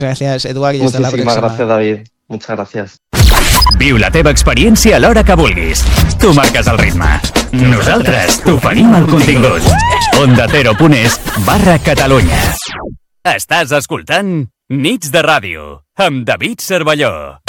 Gracias, Eduard, i hasta la Muchísimas próxima. gracias, David. Muchas gracias. Viu la teva experiència a l'hora que vulguis. Tu marques el ritme. Nosaltres t'oferim el contingut. OndaCero.es/Catalunya. Estàs escoltant Nits de Ràdio amb David Cervelló.